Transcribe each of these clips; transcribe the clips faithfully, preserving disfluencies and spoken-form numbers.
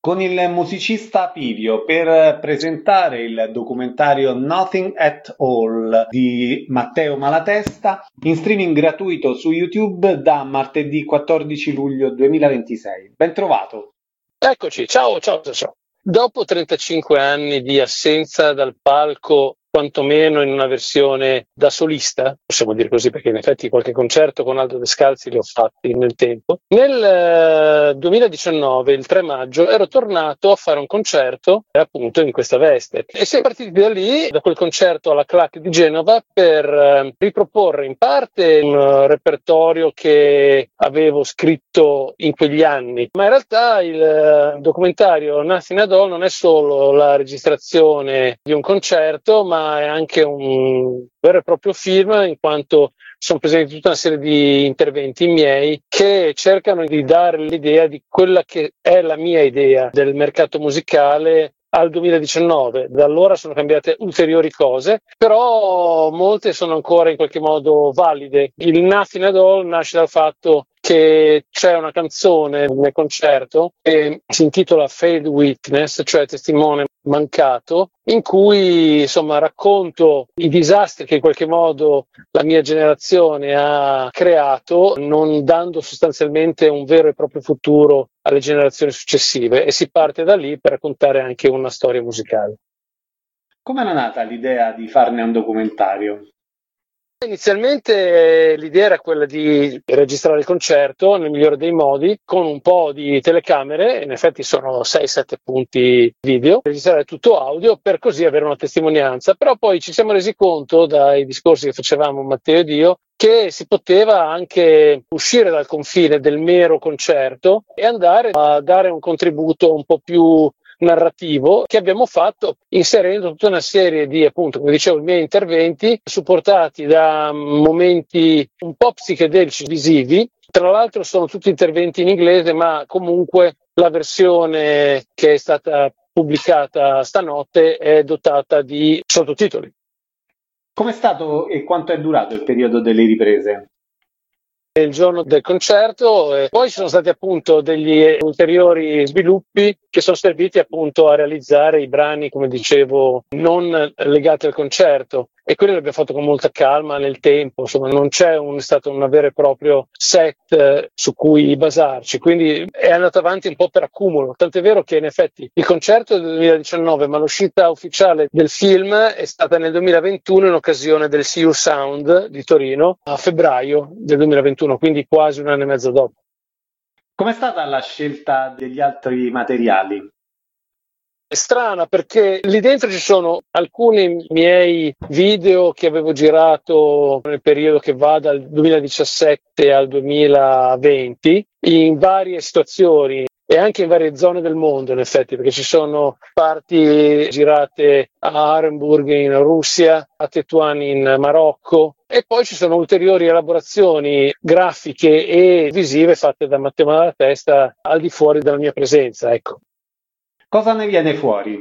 con il musicista Pivio per presentare il documentario Nothing at All di Matteo Malatesta, in streaming gratuito su YouTube da martedì quattordici luglio duemilaventisei. Ben trovato. Eccoci, ciao, ciao, ciao. Dopo trentacinque anni di assenza dal palco, quantomeno in una versione da solista, possiamo dire così perché in effetti qualche concerto con Aldo Descalzi li ho fatti nel tempo, nel eh, duemiladiciannove, il tre maggio, ero tornato a fare un concerto eh, appunto in questa veste e siamo partiti da lì, da quel concerto alla Clac di Genova, per eh, riproporre in parte un uh, repertorio che avevo scritto in quegli anni, ma in realtà il uh, documentario Nothing at All non è solo la registrazione di un concerto, ma è anche un vero e proprio film, in quanto sono presenti tutta una serie di interventi miei che cercano di dare l'idea di quella che è la mia idea del mercato musicale al duemiladiciannove. Da allora sono cambiate ulteriori cose, però molte sono ancora in qualche modo valide. Il Nothing at All nasce dal fatto che c'è una canzone nel concerto che si intitola Failed Witness, cioè testimone mancato, in cui insomma racconto i disastri che in qualche modo la mia generazione ha creato, non dando sostanzialmente un vero e proprio futuro alle generazioni successive, e si parte da lì per raccontare anche una storia musicale. Come era nata l'idea di farne un documentario? Inizialmente eh, l'idea era quella di registrare il concerto nel migliore dei modi con un po' di telecamere, in effetti sono sei sette punti video, registrare tutto audio per così avere una testimonianza, però poi ci siamo resi conto dai discorsi che facevamo Matteo ed io che si poteva anche uscire dal confine del mero concerto e andare a dare un contributo un po' più narrativo, che abbiamo fatto inserendo tutta una serie di, appunto, come dicevo, i miei interventi supportati da momenti un po' psichedelici visivi. Tra l'altro sono tutti interventi in inglese, ma comunque la versione che è stata pubblicata stanotte è dotata di sottotitoli. Com'è stato e quanto è durato il periodo delle riprese? Il giorno del concerto, e poi ci sono stati appunto degli ulteriori sviluppi che sono serviti appunto a realizzare i brani, come dicevo, non legati al concerto, e quelli l'abbiamo fatto con molta calma nel tempo, insomma non c'è un, stato un vero e proprio set eh, su cui basarci, quindi è andato avanti un po' per accumulo, tant'è vero che in effetti il concerto è del duemiladiciannove, ma l'uscita ufficiale del film è stata nel duemilaventuno in occasione del See You Sound di Torino a febbraio del duemilaventuno, quindi quasi un anno e mezzo dopo. Com'è stata la scelta degli altri materiali? È strana perché lì dentro ci sono alcuni miei video che avevo girato nel periodo che va dal duemiladiciassette al duemilaventi in varie situazioni e anche in varie zone del mondo, in effetti, perché ci sono parti girate a Arenburg in Russia, a Tetuan in Marocco, e poi ci sono ulteriori elaborazioni grafiche e visive fatte da Matteo Malatesta al di fuori della mia presenza, ecco. Cosa ne viene fuori?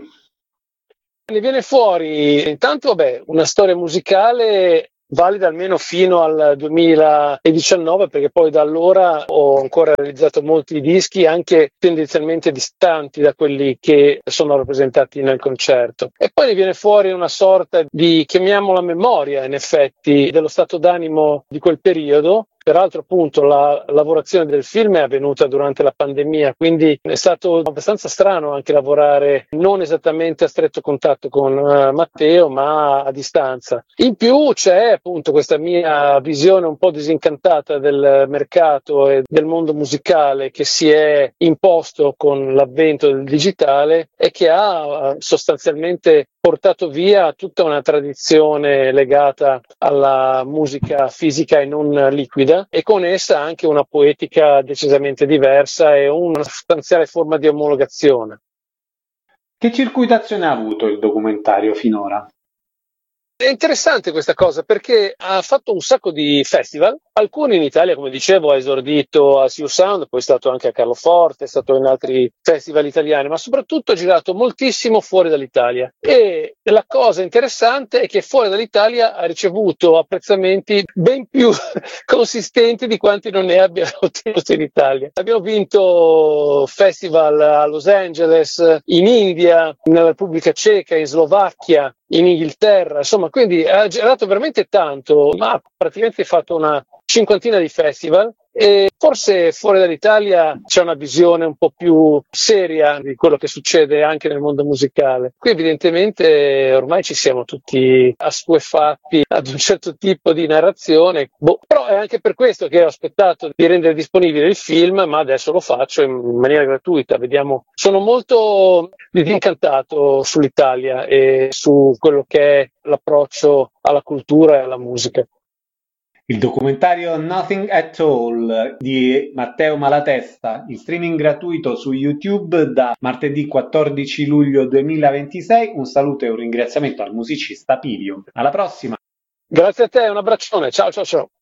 Ne viene fuori intanto, vabbè, una storia musicale valida almeno fino al duemiladiciannove, perché poi da allora ho ancora realizzato molti dischi, anche tendenzialmente distanti da quelli che sono rappresentati nel concerto. E poi ne viene fuori una sorta di, chiamiamola memoria, in effetti, dello stato d'animo di quel periodo. Peraltro appunto la lavorazione del film è avvenuta durante la pandemia, quindi è stato abbastanza strano anche lavorare non esattamente a stretto contatto con uh, Matteo, ma a distanza. In più c'è appunto questa mia visione un po' disincantata del mercato e del mondo musicale che si è imposto con l'avvento del digitale e che ha uh, sostanzialmente portato via tutta una tradizione legata alla musica fisica e non liquida, e con essa anche una poetica decisamente diversa e una sostanziale forma di omologazione. Che circuitazione ha avuto il documentario finora? È interessante questa cosa perché ha fatto un sacco di festival, alcuni in Italia, come dicevo, ha esordito a Siu Sound, poi è stato anche a Carloforte, è stato in altri festival italiani, ma soprattutto ha girato moltissimo fuori dall'Italia. E la cosa interessante è che fuori dall'Italia ha ricevuto apprezzamenti ben più consistenti di quanti non ne abbia ottenuto in Italia. Abbiamo vinto festival a Los Angeles, in India, nella Repubblica Ceca, in Slovacchia, in Inghilterra, insomma, quindi ha girato veramente tanto, ma ha praticamente fatto una cinquantina di festival e forse fuori dall'Italia c'è una visione un po' più seria di quello che succede anche nel mondo musicale. Qui evidentemente ormai ci siamo tutti assuefatti ad un certo tipo di narrazione, boh. Però è anche per questo che ho aspettato di rendere disponibile il film, ma adesso lo faccio in maniera gratuita. Vediamo, sono molto disincantato sull'Italia e su quello che è l'approccio alla cultura e alla musica. Il documentario Nothing at All di Matteo Malatesta, in streaming gratuito su YouTube da martedì quattordici luglio duemilaventisei. Un saluto e un ringraziamento al musicista Pivio. Alla prossima! Grazie a te, un abbraccione, ciao ciao ciao!